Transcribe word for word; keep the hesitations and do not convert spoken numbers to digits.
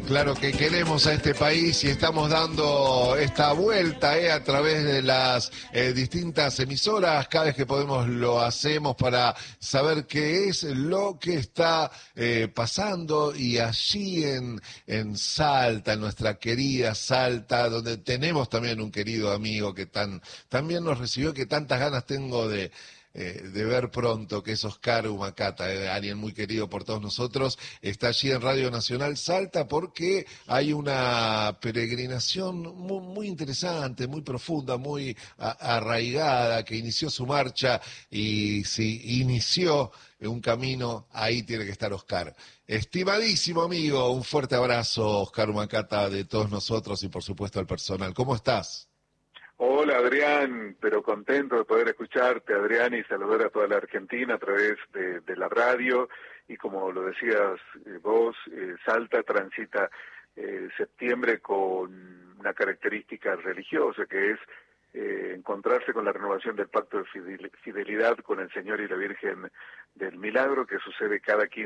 Claro que queremos a este país y estamos dando esta vuelta eh, a través de las eh, distintas emisoras. Cada vez que podemos lo hacemos para saber qué es lo que está eh, pasando. Y allí en, en Salta, en nuestra querida Salta, donde tenemos también un querido amigo que tan, también nos recibió, que tantas ganas tengo de... Eh, de ver pronto, que es Oscar Humacata, eh, alguien muy querido por todos nosotros, está allí en Radio Nacional Salta porque hay una peregrinación muy, muy interesante, muy profunda, muy a, arraigada, que inició su marcha, y si inició un camino, ahí tiene que estar Oscar. Estimadísimo amigo, un fuerte abrazo, Oscar Humacata, de todos nosotros y por supuesto al personal. ¿Cómo estás? Hola Adrián, pero contento de poder escucharte, Adrián, y saludar a toda la Argentina a través de, de la radio. Y como lo decías eh, vos, eh, Salta transita eh, septiembre con una característica religiosa, que es eh, encontrarse con la renovación del pacto de fidelidad con el Señor y la Virgen del Milagro, que sucede cada quince